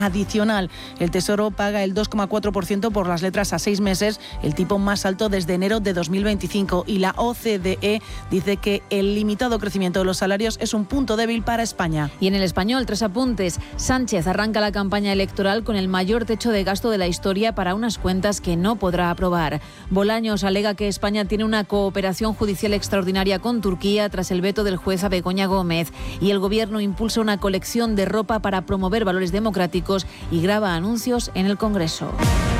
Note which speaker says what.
Speaker 1: adicional. El Tesoro paga el 2,4% por las letras a 6 meses, el tipo más alto desde enero de 2025. Y la OCDE dice que el limitado crecimiento de los salarios es un punto débil para España.
Speaker 2: Y en El Español, 3 apuntes. Sánchez arranca la campaña electoral con el mayor techo de gasto de la historia para unas cuentas que no podrá aprobar. Bolaños alega que España tiene una cooperación judicial extraordinaria con Turquía tras el veto del juez a Begoña Gómez. Y el Gobierno impulsa una colección de ropa para promover valores democráticos y graba anuncios en el Congreso.